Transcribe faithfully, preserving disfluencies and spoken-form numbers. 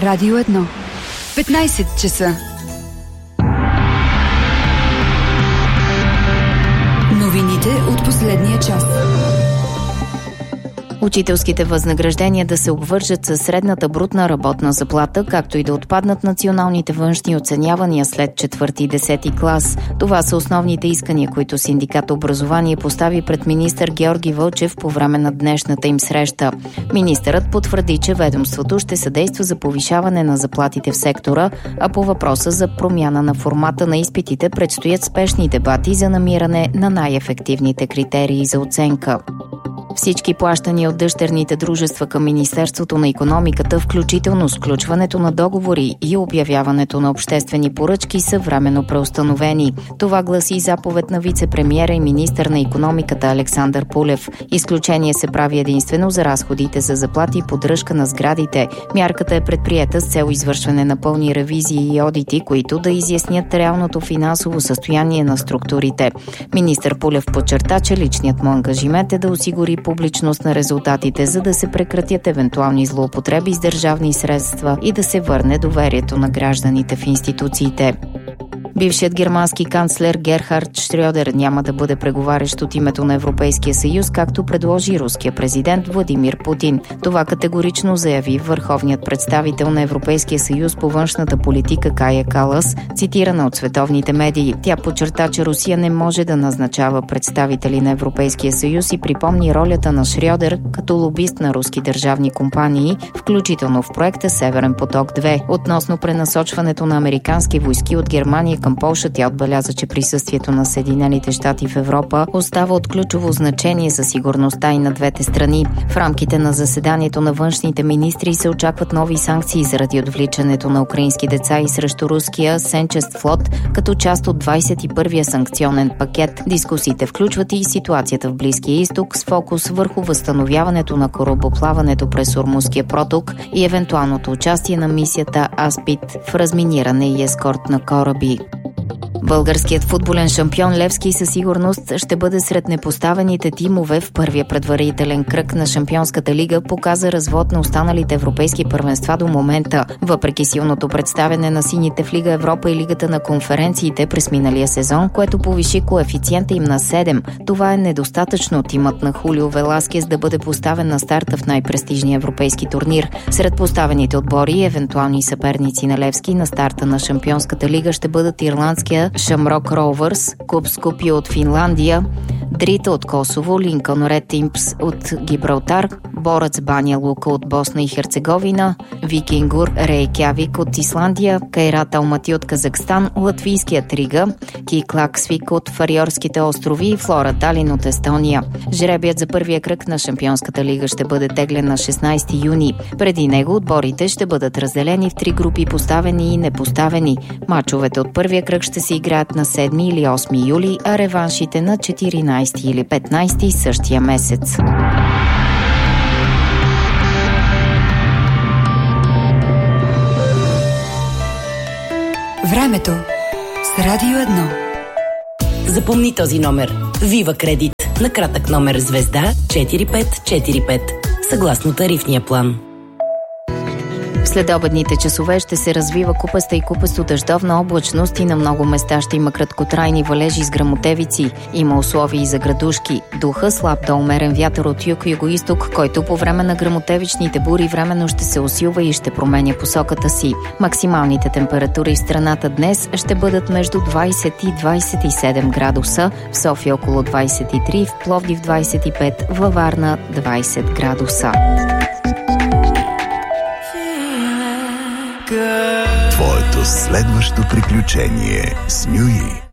Радио едно. петнайсет часа. Новините от последния час. Учителските възнаграждения да се обвържат със средната брутна работна заплата, както и да отпаднат националните външни оценявания след четвърти и десети клас. Това са основните искания, които синдикат образование постави пред министър Георги Вълчев по време на днешната им среща. Министърът потвърди, че ведомството ще съдейства за повишаване на заплатите в сектора, а по въпроса за промяна на формата на изпитите предстоят спешни дебати за намиране на най-ефективните критерии за оценка. Всички плащания от дъщерните дружества към Министерството на икономиката, включително сключването на договори и обявяването на обществени поръчки, са временно преустановени. Това гласи заповед на вице-премиера и министър на икономиката Александър Пулев. Изключение се прави единствено за разходите за заплати и поддръжка на сградите. Мярката е предприета с цел извършване на пълни ревизии и одити, които да изяснят реалното финансово състояние на структурите. Министър Пулев подчерта, че личният му ангажимент е да осигури публичност на резултатите, за да се прекратят евентуални злоупотреби с държавни средства и да се върне доверието на гражданите в институциите. Бившият германски канцлер Герхард Шрьодер няма да бъде преговарящ от името на Европейския съюз, както предложи руския президент Владимир Путин. Това категорично заяви върховният представител на Европейския съюз по външната политика Кая Калас, цитирана от световните медии. Тя подчерта, че Русия не може да назначава представители на Европейския съюз и припомни ролята на Шрьодер като лобист на руски държавни компании, включително в проекта Северен поток две. Относно пренасочването на американски войски от Германия към Полша, тя отбеляза, че присъствието на Съединените щати в Европа остава от ключово значение за сигурността и на двете страни. В рамките на заседанието на външните министри се очакват нови санкции заради отвличането на украински деца и срещу руския Сенчест флот като част от двайсет и първия санкционен пакет. Дискусиите включват и ситуацията в Близкия изток с фокус върху възстановяването на корабоплаването през Ормузския проток и евентуалното участие на мисията Аспид в разминиране и ескорт на кораби. Българският футболен шампион Левски със сигурност ще бъде сред непоставените тимове в първия предварителен кръг на Шампионската лига, показа развод на останалите европейски първенства до момента. Въпреки силното представяне на сините в Лига Европа и Лигата на конференциите през миналия сезон, което повиши коефициента им на седем, това е недостатъчно тимът на Хулио Веласкес да бъде поставен на старта в най-престижния европейски турнир. Сред поставените отбори и евентуални съперници на Левски на старта на Шампионската лига ще бъдат ирландския Шамрок Роувърс, Куб Скопие от Финландия, Дрита от Косово, Линкълн Ред Импс от Гибралтар, Борец Баня Лука от Босна и Херцеговина, Викингур Рейкявик от Исландия, Кайрат Алмати от Казахстан, Латвийският Рига, Киклаксвик от Фариорските острови и Флора Талин от Естония. Жребият за първия кръг на Шампионската лига ще бъде теглен на шестнайсети юни. Преди него отборите ще бъдат разделени в три групи, поставени и непоставени. Мачовете от първия кръг ще се играят на седми или осми юли, а реваншите на четиринайсети или петнайсети същия месец. Времето с Радио едно. Запомни този номер. Вива Кредит. На кратък номер звезда четири пет четири пет. Съгласно тарифния план. В следобедните часове ще се развива купаста и купасто дъждовна облачност и на много места ще има краткотрайни валежи с гръмотевици. Има условия и за градушки. Духа слаб до умерен вятър от юг-югоизток, който по време на гръмотевичните бури временно ще се усилва и ще променя посоката си. Максималните температури в страната днес ще бъдат между двайсет и двайсет и седем градуса, в София около двайсет и три, в Пловдив двайсет и пет, във Варна двайсет градуса. Твоето следващо приключение с Нюи.